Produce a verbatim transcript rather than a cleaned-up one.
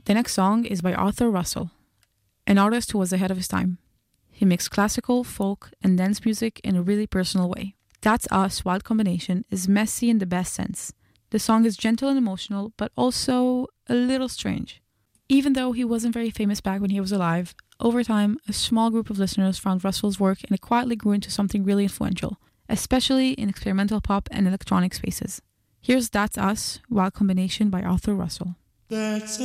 The next song is by Arthur Russell, an artist who was ahead of his time. He mixed classical, folk, and dance music in a really personal way. That's Us, Wild Combination is messy in the best sense. The song is gentle and emotional, but also a little strange. Even though he wasn't very famous back when he was alive, over time, a small group of listeners found Russell's work and it quietly grew into something really influential, especially in experimental pop and electronic spaces. Here's That's Us, Wild Combination by Arthur Russell. That's